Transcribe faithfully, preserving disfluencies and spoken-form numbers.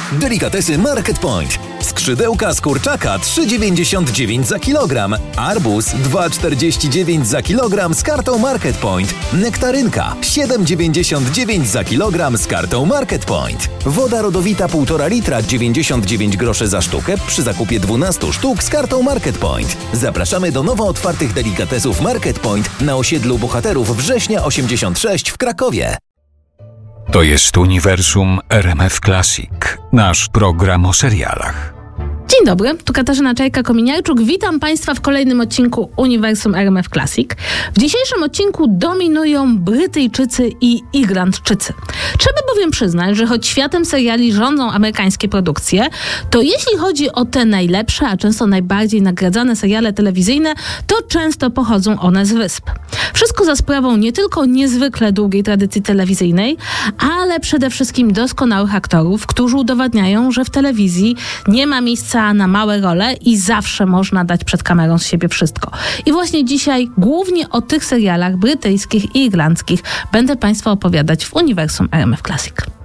Delikatesy Market Point. Skrzydełka z kurczaka trzy dziewięćdziesiąt dziewięć za kilogram. Arbuz dwa czterdzieści dziewięć za kilogram z kartą Market Point. Nektarynka siedem dziewięćdziesiąt dziewięć za kilogram z kartą Market Point. Woda rodowita półtora litra dziewięćdziesiąt dziewięć groszy za sztukę przy zakupie dwunastu sztuk z kartą Market Point. Zapraszamy do nowo otwartych delikatesów Market Point na osiedlu Bohaterów Września osiemdziesiąt sześć w Krakowie. To jest Uniwersum R M F Classic, nasz program o serialach. Dzień dobry, tu Katarzyna Czajka-Kominiarczuk. Witam Państwa w kolejnym odcinku Uniwersum R M F Classic. W dzisiejszym odcinku dominują Brytyjczycy i Irlandczycy. Trzeba bowiem przyznać, że choć światem seriali rządzą amerykańskie produkcje, to jeśli chodzi o te najlepsze, a często najbardziej nagradzane seriale telewizyjne, to często pochodzą one z wysp. Wszystko za sprawą nie tylko niezwykle długiej tradycji telewizyjnej, ale przede wszystkim doskonałych aktorów, którzy udowadniają, że w telewizji nie ma miejsca na małe role i zawsze można dać przed kamerą z siebie wszystko. I właśnie dzisiaj głównie o tych serialach brytyjskich i irlandzkich będę Państwu opowiadać w Uniwersum R M F Classic.